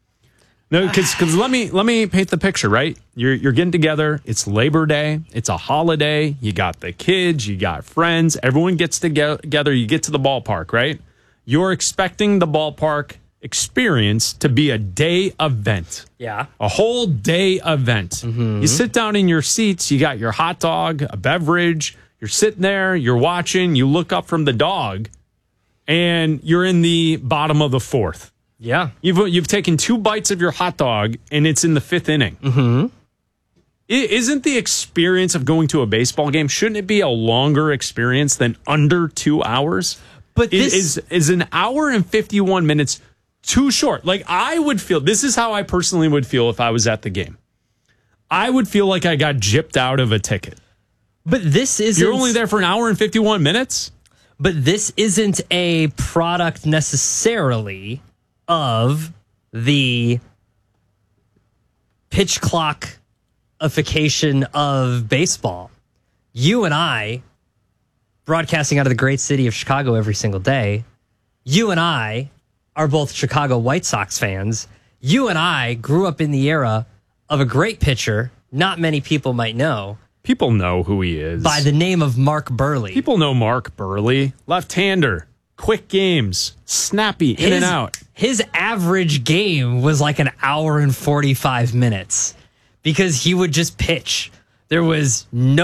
No, because let me paint the picture, right? You're getting together. It's Labor Day. It's a holiday. You got the kids. You got friends. Everyone gets together. You get to the ballpark, right? You're expecting the ballpark experience to be a day event. Yeah. A whole day event. You sit down in your seats, you got your hot dog, a beverage, you're sitting there, you're watching, you look up from the dog, and you're in the bottom of the fourth. Yeah. You've taken 2 bites of your hot dog, and it's in the 5th inning. Isn't the experience of going to a baseball game, shouldn't it be a longer experience than under 2 hours? But is an hour and 51 minutes too short? Like, I would feel, this is how I personally would feel if I was at the game. I would feel like I got gypped out of a ticket. But this isn't... You're only there for an hour and 51 minutes? But this isn't a product necessarily of the pitch clockification of baseball. You and I, broadcasting out of the great city of Chicago every single day, you and I are both Chicago White Sox fans. You and I grew up in the era of a great pitcher not many people might know. People know who he is. By the name of Mark Buehrle. People know Mark Buehrle. Left-hander, quick games, snappy, in and out. His average game was like an hour and 45 minutes because he would just pitch. He was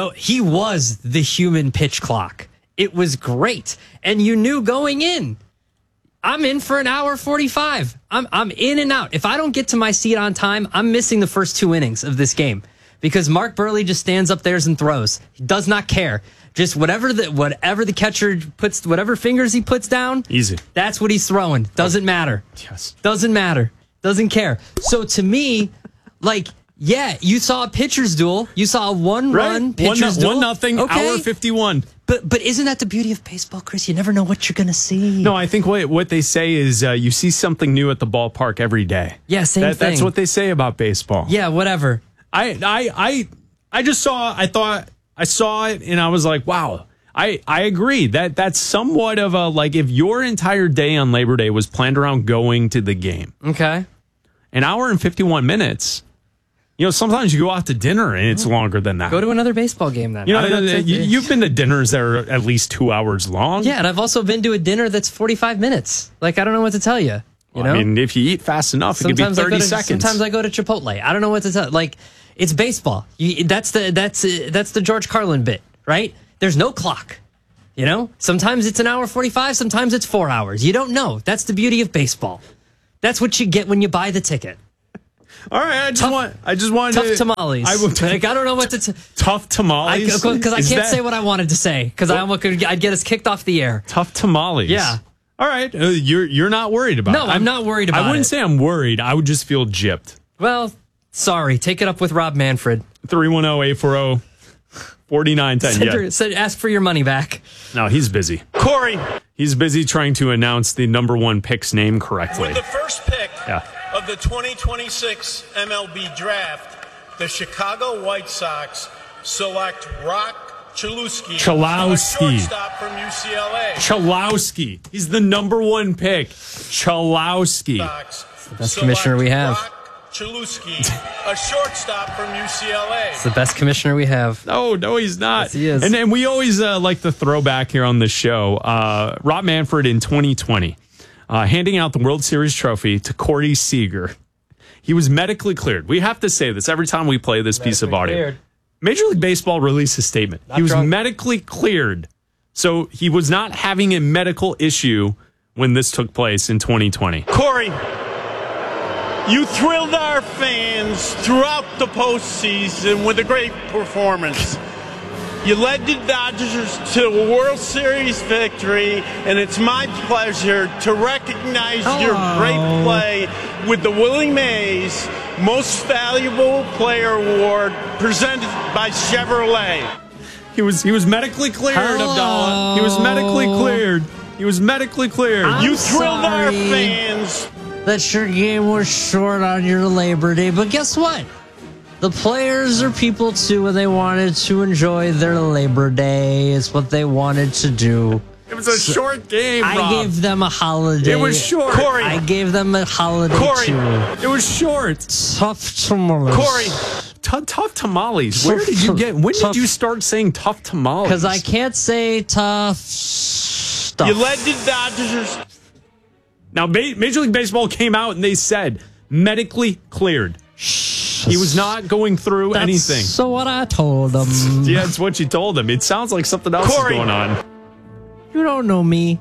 the human pitch clock. It was great. And you knew going in, I'm in for an hour 45. I'm in and out. If I don't get to my seat on time, I'm missing the first 2 innings of this game because Mark Buehrle just stands up there and throws. He does not care. Just whatever the catcher puts, whatever fingers he puts down, easy. That's what he's throwing. Doesn't matter. Yes. Doesn't matter. Doesn't care. So to me, like, yeah, you saw a pitcher's duel. You saw a one-run pitcher's duel. 1-0, hour 51. But isn't that the beauty of baseball, Chris? You never know what you're going to see. No, I think what they say is you see something new at the ballpark every day. Yeah, same thing. That's what they say about baseball. Yeah, whatever. I just saw. I saw it and I was like, wow. I agree that's somewhat of a, like, if your entire day on Labor Day was planned around going to the game. Okay. An hour and 51 minutes. You know, sometimes you go out to dinner and it's longer than that. Go to another baseball game then. You know, you've been to dinners that are at least 2 hours long. Yeah, and I've also been to a dinner that's 45 minutes. Like, I don't know what to tell you. You know? I mean, if you eat fast enough, it could be 30 seconds. Sometimes I go to Chipotle. I don't know what to tell. Like, it's baseball. That's the George Carlin bit, right? There's no clock. You know, sometimes it's an hour 45, sometimes it's 4 hours. You don't know. That's the beauty of baseball. That's what you get when you buy the ticket. All right, I just wanted tough tamales. I don't know what to tough tamales because I can't say what I wanted to say because I'd get us kicked off the air. Tough tamales. Yeah. All right, you're not worried about it. No, I'm not worried about it. I wouldn't say I'm worried. I would just feel gypped. Well, sorry. Take it up with Rob Manfred. 310-840-4910. Yeah. Ask for your money back. No, he's busy. Corey. He's busy trying to announce the number one pick's name correctly. With the first pick of the 2026 MLB Draft, the Chicago White Sox select Rock Chalowski, a shortstop from UCLA. Chalowski. He's the number one pick. Chalowski. The best commissioner we have. Chalowski, a shortstop from UCLA. It's the best commissioner we have. No, he's not. Yes, he is. And we always like to throw back here on the show. Rob Manfred in 2020, handing out the World Series trophy to Corey Seager. He was medically cleared. We have to say this every time we play this piece of audio. Cleared. Major League Baseball released a statement. He was medically cleared. So he was not having a medical issue when this took place in 2020. Corey, you thrilled our fans throughout the postseason with a great performance. You led the Dodgers to a World Series victory, and it's my pleasure to recognize your great play with the Willie Mays Most Valuable Player Award presented by Chevrolet. He was medically cleared, Abdallah. He was medically cleared. You thrilled our fans. That your game was short on your Labor Day, but guess what? The players are people too, and they wanted to enjoy their Labor Day. It's what they wanted to do. It was a short game, Rob. I gave them a holiday. It was short. Corey. I gave them a holiday too. It was short. Tough tamales. Corey. Tough tamales. Where did you get? When did you start saying tough tamales? Because I can't say tough stuff. You led the Dodgers. Now, Major League Baseball came out and they said medically cleared. He was not going through anything. So what I told him. Yeah, it's what you told him. It sounds like something else is going on. You don't know me.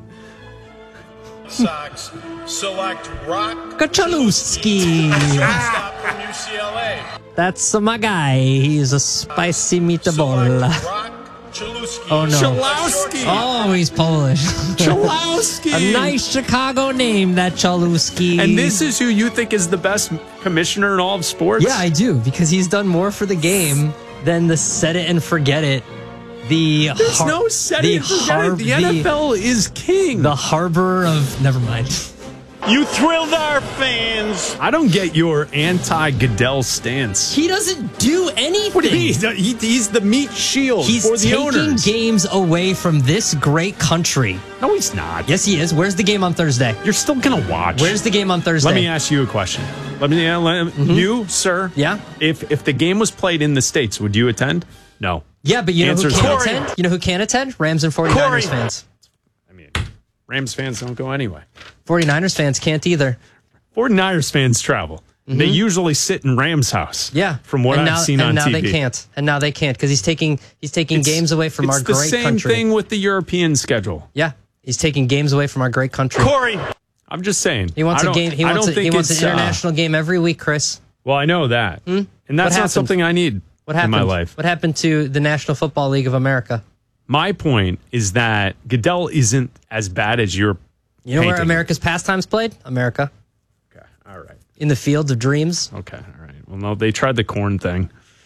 Sox select Rock Chalowski. Shortstop from UCLA. That's my guy. He's a spicy meatball. Rock Chalowski. Oh, no. Chalowski. Oh, he's Polish. Chalowski. A nice Chicago name, that Chalowski. And this is who you think is the best commissioner in all of sports? Yeah, I do, because he's done more for the game than the set it and forget it. There's no set it and forget it. The NFL is king. The harbor of... Never mind. You thrilled our fans. I don't get your anti-Goodell stance. He doesn't do anything. What do you mean? He's the meat shield for the owners. He's taking games away from this great country. No, he's not. Yes, he is. Where's the game on Thursday? You're still going to watch. Where's the game on Thursday? Let me ask you a question. You, sir. Yeah? If the game was played in the States, would you attend? No. Yeah, but you know who can't attend? You know who can't attend? Rams and 49ers fans. I mean, Rams fans don't go anyway. 49ers fans can't either. 49ers fans travel. Mm-hmm. They usually sit in Rams' house. Yeah. From what I've seen on TV. And now they can't. And now they can't because he's taking games away from our great country. It's the same thing with the European schedule. Yeah. He's taking games away from our great country. Corey. I'm just saying. He wants a game. He wants an international game every week, Chris. Well, I know that. And that's not something I need in my life. What happened to the National Football League of America? My point is that Goodell isn't as bad as you're You know where America's pastimes played? America. Okay, all right. In the field of dreams. Okay, all right. Well, no, they tried the corn thing.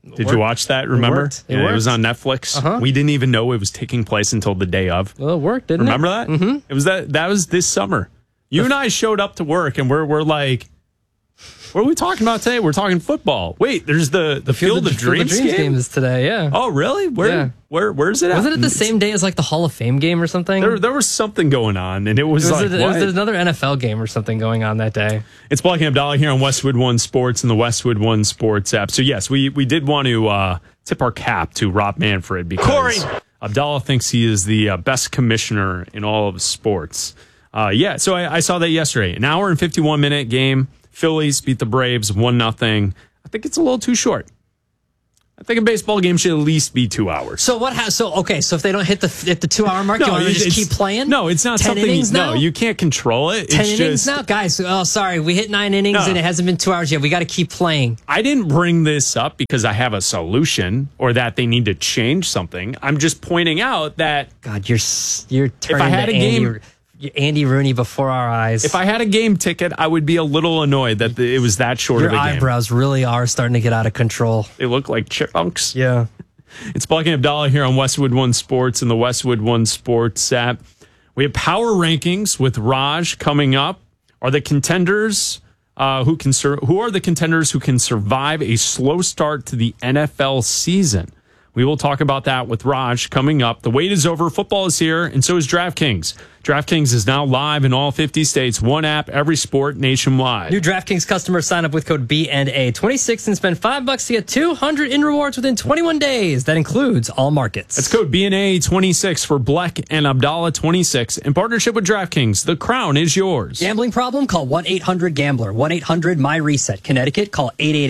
Did you watch that? Remember? It was on Netflix. Uh-huh. We didn't even know it was taking place until the day of. Well, it worked, didn't Remember that? Mm-hmm. It was that was this summer. You and I showed up to work and we're like, what are we talking about today? We're talking football. Wait, there's the Field of Dreams game is today, yeah. Oh, really? Where's it at? Wasn't it the same day as like the Hall of Fame game or something? There was something going on, and it was like, there's another NFL game or something going on that day. It's Black and Abdallah here on Westwood One Sports and the Westwood One Sports app. So, yes, we did want to tip our cap to Rob Manfred because Abdallah thinks he is the best commissioner in all of sports. So I saw that yesterday. An hour and 51-minute game. Phillies beat the Braves 1-0. I think it's a little too short. I think a baseball game should at least be 2 hours. So if they don't hit the 2 hour mark, you want to just keep playing? No, it's not 10 something. innings now? No, you can't control it. 10 it's innings just, now, guys. Oh, sorry, we hit 9 innings and it hasn't been 2 hours yet. We got to keep playing. I didn't bring this up because I have a solution or that they need to change something. I'm just pointing out that God, you're turning if I had a game. Andy Rooney before our eyes. If I had a game ticket, I would be a little annoyed that it was that short of a game. Your eyebrows really are starting to get out of control. They look like chipmunks. Yeah. It's Black and Abdallah here on Westwood One Sports and the Westwood One Sports app. We have power rankings with Raj coming up. Are the contenders who are the contenders who can survive a slow start to the NFL season? We will talk about that with Raj coming up. The wait is over. Football is here, and so is DraftKings. DraftKings is now live in all 50 states. One app, every sport nationwide. New DraftKings customers sign up with code BNA26 and spend $5 to get $200 in rewards within 21 days. That includes all markets. That's code BNA26 for Black and Abdallah 26 in partnership with DraftKings. The crown is yours. Gambling problem? Call 1-800-GAMBLER. 1-800-MY-RESET. Connecticut, call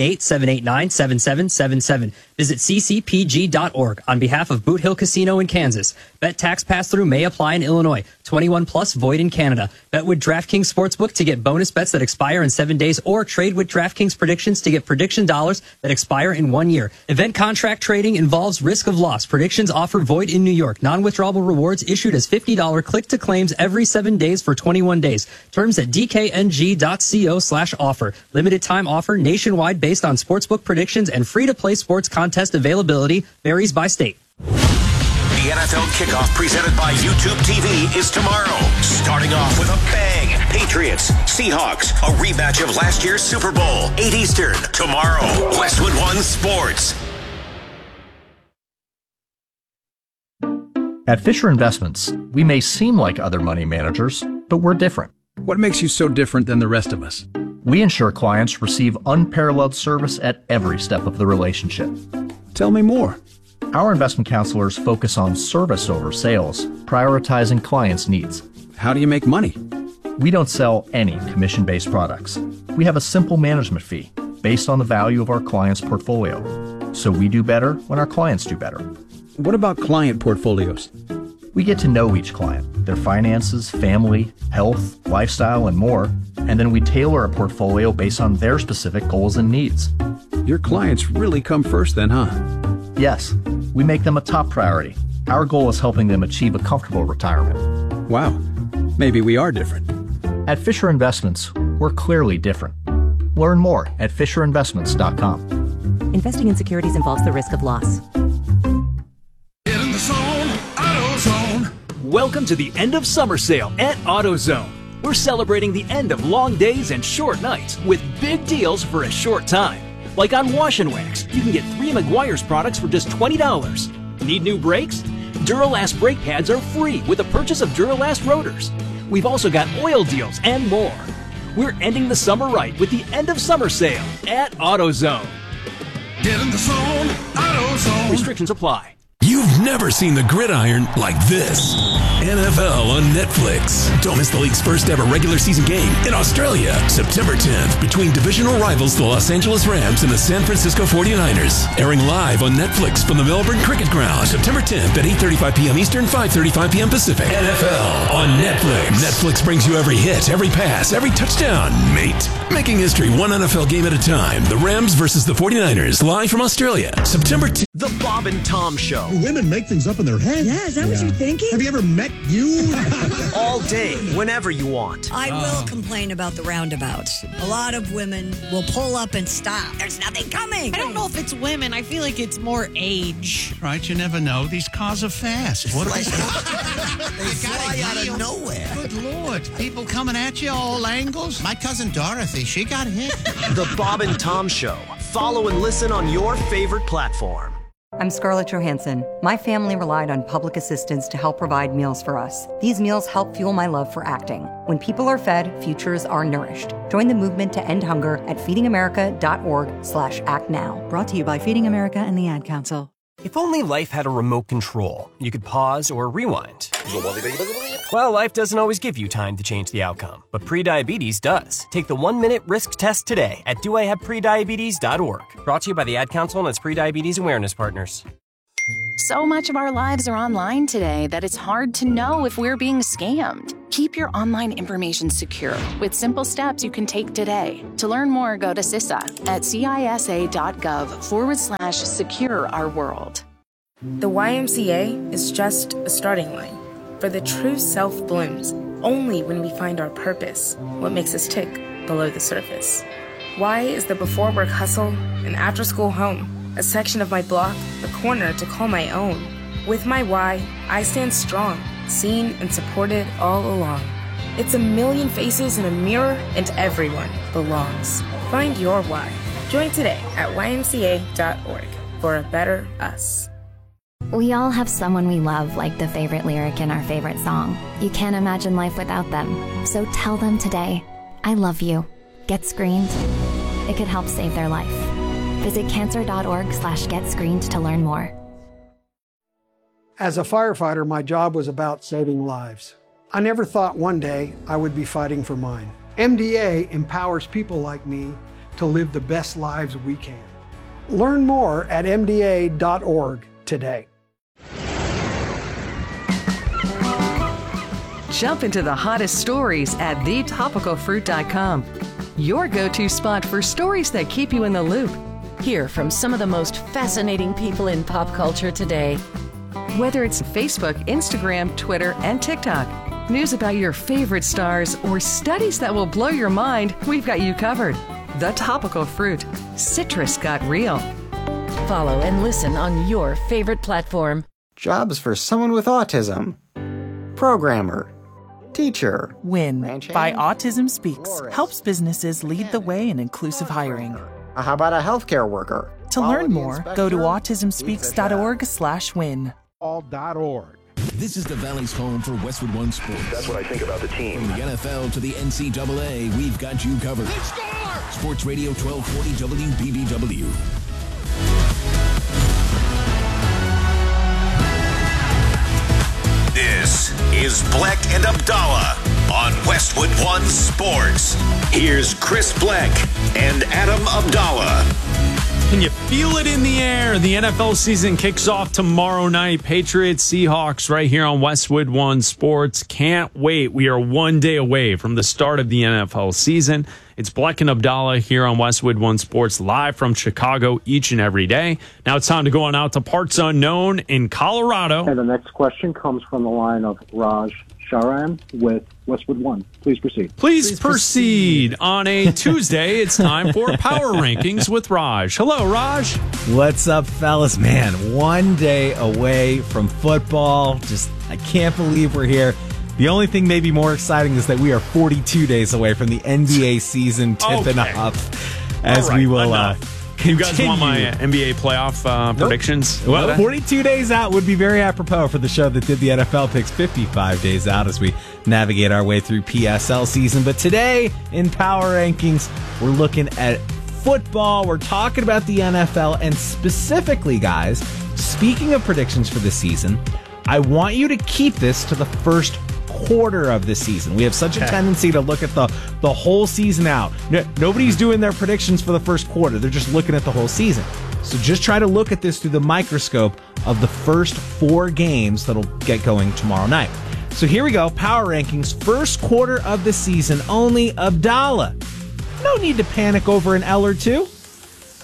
888-789-7777. Visit ccpg.org on behalf of Boot Hill Casino in Kansas. Bet tax pass-through may apply in Illinois. 21 plus, void in Canada. Bet with DraftKings Sportsbook to get bonus bets that expire in 7 days or trade with DraftKings predictions to get prediction dollars that expire in 1 year. Event contract trading involves risk of loss. Predictions offer void in New York. Non-withdrawable rewards issued as $50 click-to-claims every 7 days for 21 days. Terms at dkng.co/offer. Limited time offer nationwide based on sportsbook predictions and free-to-play sports contest availability varies by state. The NFL kickoff presented by YouTube TV is tomorrow. Starting off with a bang. Patriots, Seahawks, a rematch of last year's Super Bowl. 8 Eastern, tomorrow. Westwood One Sports. At Fisher Investments, we may seem like other money managers, but we're different. What makes you so different than the rest of us? We ensure clients receive unparalleled service at every step of the relationship. Tell me more. Our investment counselors focus on service over sales, prioritizing clients' needs. How do you make money? We don't sell any commission-based products. We have a simple management fee based on the value of our clients' portfolio. So we do better when our clients do better. What about client portfolios? We get to know each client, their finances, family, health, lifestyle, and more, and then we tailor a portfolio based on their specific goals and needs. Your clients really come first then, huh? Yes, we make them a top priority. Our goal is helping them achieve a comfortable retirement. Wow, maybe we are different. At Fisher Investments, we're clearly different. Learn more at FisherInvestments.com. Investing in securities involves the risk of loss. Get in the zone, AutoZone. Welcome to the end of summer sale at AutoZone. We're celebrating the end of long days and short nights with big deals for a short time. Like on Wash and Wax, you can get 3 Meguiar's products for just $20. Need new brakes? Duralast brake pads are free with the purchase of Duralast rotors. We've also got oil deals and more. We're ending the summer right with the end of summer sale at AutoZone. Get in the zone, AutoZone. Restrictions apply. You've never seen the gridiron like this. NFL on Netflix. Don't miss the league's first ever regular season game in Australia, September 10th, between divisional rivals the Los Angeles Rams and the San Francisco 49ers. Airing live on Netflix from the Melbourne Cricket Ground, September 10th at 8:35 p.m. Eastern, 5:35 p.m. Pacific. NFL on Netflix. Netflix brings you every hit, every pass, every touchdown, mate. Making history one NFL game at a time. The Rams versus the 49ers, live from Australia, September 10th. The Bob and Tom Show. women make things up in their head. Yeah, is that what you're thinking? Have you ever met you? All day, whenever you want. I will complain about the roundabouts. A lot of women will pull up and stop. There's nothing coming. I don't know if it's women. I feel like it's more age. Right, you never know. These cars are fast. What are they? They fly out of nowhere. Good Lord. People coming at you all angles. My cousin Dorothy, she got hit. The Bob and Tom Show. Follow and listen on your favorite platform. I'm Scarlett Johansson. My family relied on public assistance to help provide meals for us. These meals help fuel my love for acting. When people are fed, futures are nourished. Join the movement to end hunger at feedingamerica.org/actnow. Brought to you by Feeding America and the Ad Council. If only life had a remote control, you could pause or rewind. Well, life doesn't always give you time to change the outcome, but prediabetes does. Take the 1-minute risk test today at doihaveprediabetes.org. Brought to you by the Ad Council and its prediabetes awareness partners. So much of our lives are online today that it's hard to know if we're being scammed. Keep your online information secure with simple steps you can take today. To learn more, go to CISA at CISA.gov/secure our world. The YMCA is just a starting line. For the true self blooms only when we find our purpose, what makes us tick below the surface. Y is the before work hustle, an after school home, a section of my block, a corner to call my own. With my Y, I stand strong, seen and supported all along. It's a million faces in a mirror, and everyone belongs. Find your Y. Join today at ymca.org for a better us. We all have someone we love, like the favorite lyric in our favorite song. You can't imagine life without them. So tell them today, I love you. Get screened. It could help save their life. Visit cancer.org/getscreened to learn more. As a firefighter, my job was about saving lives. I never thought one day I would be fighting for mine. MDA empowers people like me to live the best lives we can. Learn more at mda.org today. Jump into the hottest stories at thetopicalfruit.com. Your go-to spot for stories that keep you in the loop. Hear from some of the most fascinating people in pop culture today. Whether it's Facebook, Instagram, Twitter, and TikTok, news about your favorite stars, or studies that will blow your mind, we've got you covered. The Topical Fruit. Citrus got real. Follow and listen on your favorite platform. Jobs for someone with autism. Programmer. Teacher. WIN by Autism Speaks helps businesses lead the way in inclusive hiring. How about a healthcare worker? To learn more, go to autismspeaks.org/win. All.org. This is the Valley's home for Westwood One Sports. That's what I think about the team. From the NFL to the NCAA, we've got you covered. Sports Radio 1240 WBBW. This is Bleck and Abdallah on Westwood One Sports. Here's Chris Bleck and Adam Abdallah. Can you feel it in the air? The NFL season kicks off tomorrow night. Patriots, Seahawks, right here on Westwood One Sports. Can't wait. We are one day away from the start of the NFL season. It's Bleck and Abdallah here on Westwood One Sports, live from Chicago each and every day. Now it's time to go on out to parts unknown in Colorado. And the next question comes from the line of Raj Sharan with Westwood One. Please proceed. Please proceed. On a Tuesday, it's time for Power Rankings with Raj. Hello, Raj. What's up, fellas? Man, one day away from football. I can't believe we're here. The only thing maybe more exciting is that we are 42 days away from the NBA season tipping off as we will continue. You guys want my NBA playoff predictions? Well, 42 days out would be very apropos for the show that did the NFL picks 55 days out as we navigate our way through PSL season. But today in Power Rankings, we're looking at football. We're talking about the NFL, and specifically, guys, speaking of predictions for the season, I want you to keep this to the first quarter of the season. We have such a tendency to look at the whole season out. Nobody's doing their predictions for the first quarter. They're just looking at the whole season. So just try to look at this through the microscope of the first 4 games that'll get going tomorrow night. So here we go. Power Rankings, first quarter of the season only. Abdallah, no need to panic over an L or two.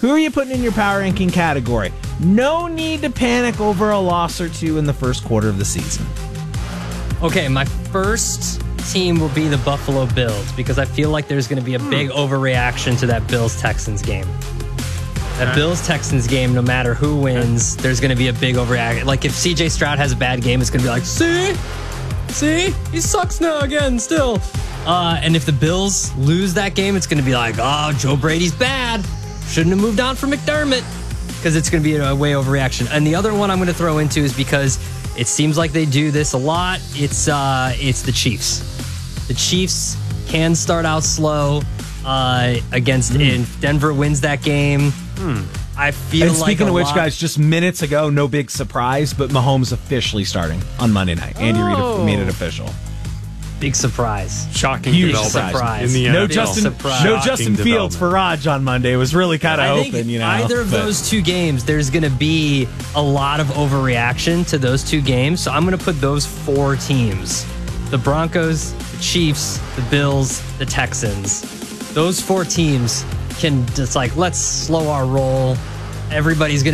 Who are you putting in your power ranking category? No need to panic over a loss or two in the first quarter of the season. Okay, my first team will be the Buffalo Bills because I feel like there's going to be a big overreaction to that Bills-Texans game. That Bills-Texans game, no matter who wins, there's going to be a big overreaction. Like, if CJ Stroud has a bad game, it's going to be like, see, he sucks now again still. And if the Bills lose that game, it's going to be like, oh, Joe Brady's bad. Shouldn't have moved on from McDermott, because it's going to be a way overreaction. And the other one I'm going to throw into is because it seems like they do this a lot. It's the Chiefs. The Chiefs can start out slow against if Denver wins that game. I feel and like speaking of which, guys, just minutes ago, no big surprise, but Mahomes officially starting on Monday night. Andy Reid made it official. Big surprise. Shocking Huge surprise. In the no NFL. No Justin Fields for Raj on Monday. It was really kind of open, you know. Either of those two games, there's going to be a lot of overreaction to those two games. So I'm going to put those four teams. The Broncos, the Chiefs, the Bills, the Texans. Those four teams can just let's slow our roll. Everybody's going to